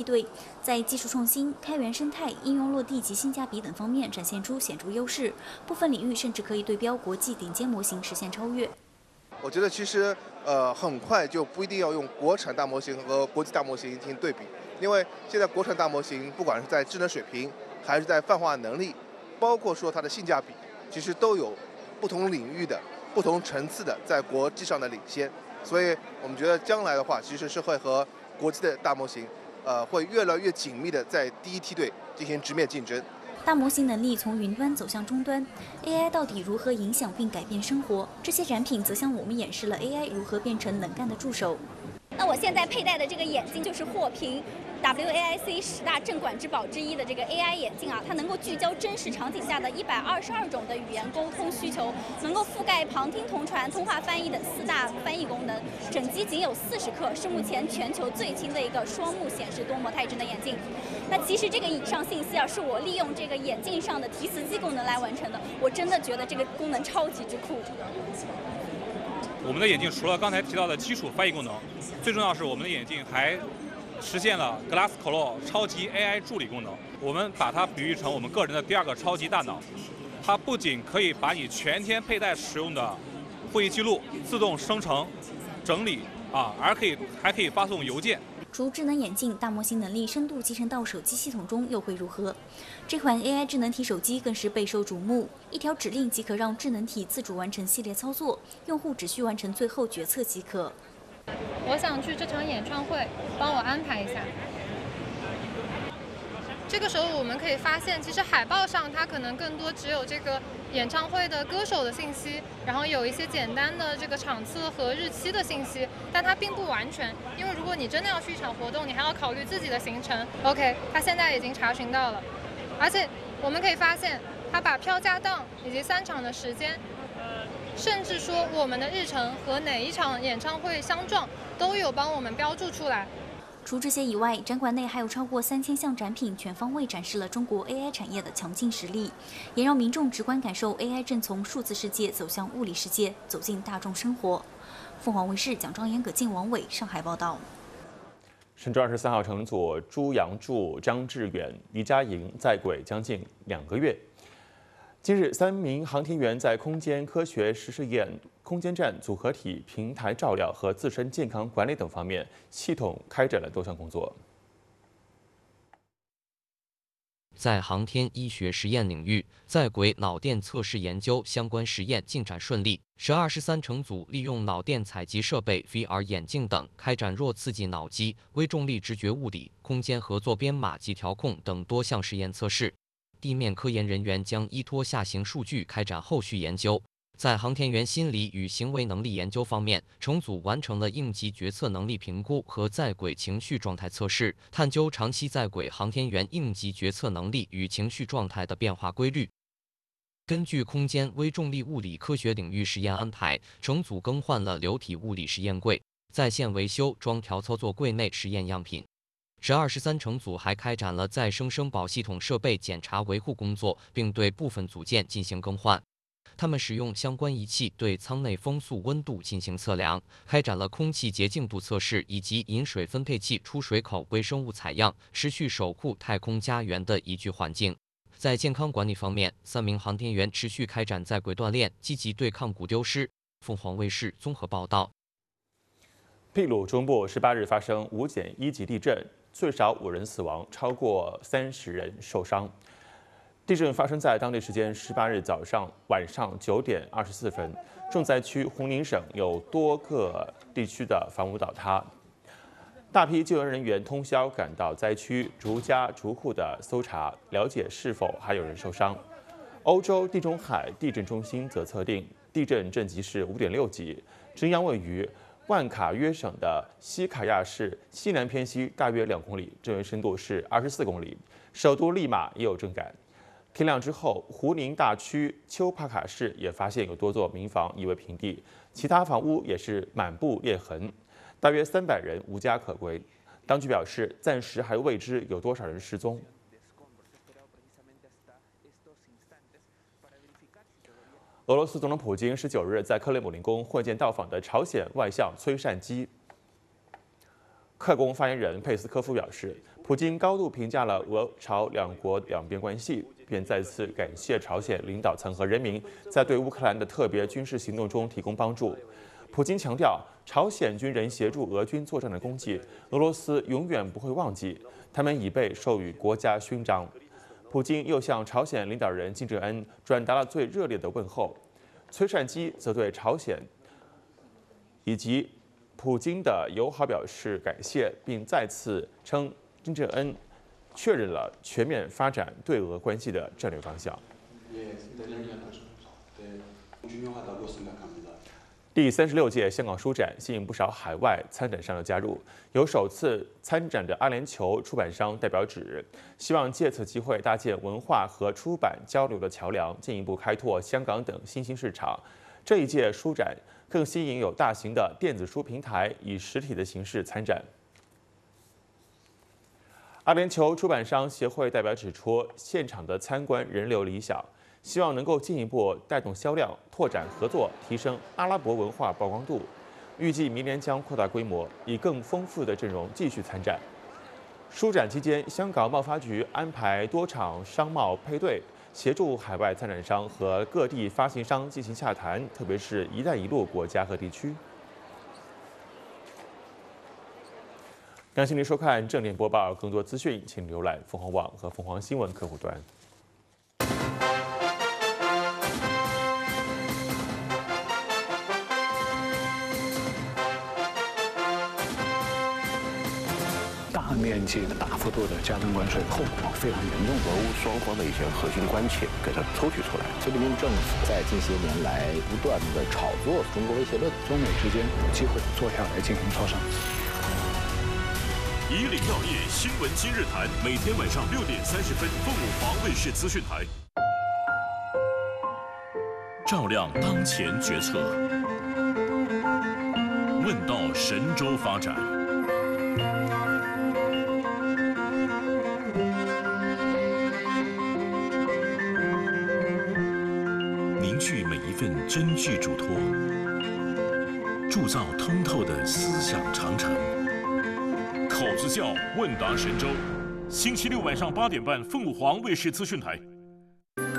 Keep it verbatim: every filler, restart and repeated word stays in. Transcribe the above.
对，在技术创新、开源生态、应用落地及性价比等方面展现出显著优势，部分领域甚至可以对标国际顶尖模型实现超越。 我觉得其实呃很快就不一定要用国产大模型和国际大模型进行对比，因为现在国产大模型不管是在智能水平，还是在泛化能力，包括说它的性价比，其实都有不同领域的、不同层次的在国际上的领先。所以我们觉得将来的话，其实是会和国际的大模型，呃，会越来越紧密的在第一梯队进行直面竞争。 大模型能力从云端走向终端 ，A I 到底如何影响并改变生活？这些展品则向我们演示了 A I 如何变成能干的助手。 那我现在佩戴的这个眼镜就是获评 W A I C 十大镇馆之宝之一的这个 A I 眼镜啊，它能够聚焦真实场景下的一百二十二种的语言沟通需求，能够覆盖旁听、同传、通话翻译等四大翻译功能。整机仅有四十克，是目前全球最轻的一个双目显示多模态智能眼镜。那其实这个以上信息啊，是我利用这个眼镜上的提词机功能来完成的。我真的觉得这个功能超级之酷。 我们的眼镜除了刚才提到的基础翻译功能，最重要是我们的眼镜还实现了 Glassclaw 超级 A I 助理功能。我们把它比喻成我们个人的第二个超级大脑，它不仅可以把你全天佩戴使用的会议记录自动生成、整理啊，而可以还可以发送邮件。 除智能眼镜，大模型能力深度集成到手机系统中又会如何？这款 A I 智能体手机更是备受瞩目，一条指令即可让智能体自主完成系列操作，用户只需完成最后决策即可。 我想去这场演唱会，帮我安排一下。这个时候我们可以发现，其实海报上它可能更多只有这个演唱会的歌手的信息，然后有一些简单的这个场次和日期的信息，但它并不完全，因为如果你真的要去一场活动，你还要考虑自己的行程。OK， 它现在已经查询到了，而且我们可以发现，它把票价档以及三场的时间，甚至说我们的日程和哪一场演唱会相撞，都有帮我们标注出来。 除这些以外，展馆内还有超过三千项展品，全方位展示了中国 A I 产业的强劲实力，也让民众直观感受 A I 正从数字世界走向物理世界，走进大众生活。凤凰卫视蒋庄严、葛静、王伟上海报道。 神舟二十三号乘组朱杨柱、张志远、黎佳莹在轨将近两个月。今日，三名航天员在空间科学实试验、空间站组合体、平台照料和自身健康管理等方面系统开展了多项工作。 在航天医学实验领域，在轨脑电测试研究相关实验进展顺利。神二十三乘组利用脑电采集设备、V R 眼镜等，开展弱刺激脑机、微重力直觉物理、空间合作编码及调控等多项实验测试。地面科研人员将依托下行数据开展后续研究。在航天员心理与行为能力研究方面，乘组完成了应急决策能力评估和在轨情绪状态测试，探究长期在轨航天员应急决策能力与情绪状态的变化规律。根据空间微重力物理科学领域实验安排，乘组更换了流体物理实验柜，在线维修装调操作柜内实验样品。神二十三乘组还开展了再生生保系统设备检查维护工作，并对部分组件进行更换。他们使用相关仪器对舱内风速温度进行测量，开展了空气洁净度测试以及饮水分配器出水口微生物采样，持续守护太空家园的宜居环境。在健康管理方面，三名航天员持续开展在轨锻炼，积极对抗骨丢失。凤凰卫视综合报道。 秘鲁中部十八日发生五点一级地震，最少五人死亡，超过三十人受伤。地震发生在当地时间十八日早上晚上九点二十四分，重灾区红宁省有多个地区的房屋倒塌，大批救援人员通宵赶到灾区，逐家逐户的搜查，了解是否还有人受伤。欧洲地中海地震中心则测定地震震级是五点六级，震央位于万卡约省的西卡亚市西南偏西大约两公里，震源深度是二十四公里。首都利马也有震感。天亮之后，胡宁大区丘帕卡市也发现有多座民房夷为平地，其他房屋也是满布裂痕，大约三百人无家可归。当局表示，暂时还未知有多少人失踪。俄罗斯总统普京十九日在克里姆林宫会见到访的朝鲜外相崔善基。克宫发言人佩斯科夫表示，普普京高度评价了俄朝两国两边关系，并再次感谢朝鲜领导层和人民在对乌克兰的特别军事行动中提供帮助。普京强调，朝鲜军人协助俄军作战的功绩，俄罗斯永远不会忘记，他们已被授予国家勋章。普京又向朝鲜领导人金正恩转达了最热烈的问候。崔善基则对朝鲜以及普京的友好表示感谢，并再次称金正恩确认了全面发展对俄关系的战略方向。第三十六届香港书展吸引不少海外参展商的加入，有首次参展的阿联酋出版商代表指，希望借此机会搭建文化和出版交流的桥梁，进一步开拓香港等新兴市场。这一届书展更吸引有大型的电子书平台以实体的形式参展。阿联酋出版商协会代表指出，现场的参观人流理想，希望能够进一步带动销量，拓展合作，提升阿拉伯文化曝光度。预计明年将扩大规模，以更丰富的阵容继续参展。书展期间，香港贸发局安排多场商贸配对，协助海外参展商和各地发行商进行洽谈，特别是“一带一路”国家和地区。感谢您收看正点播报，更多资讯请浏览凤凰网和凤凰新闻客户端。 大面积的、大幅度的加征关税，后果非常严重。 俄乌双方的一些核心关切给它抽取出来。 菲律宾政府在近些年来不断的炒作中国威胁论， 中美之间有机会坐下来进行磋商。 以岭药业新闻今日谈，每天晚上六点三十分，凤舞华卫视资讯台，照亮当前决策，问到神州发展。凝聚每一份真挚嘱托，铸造通透的思想长城。口子窖问答神州，星期六晚上八点半，凤舞华卫视资讯台。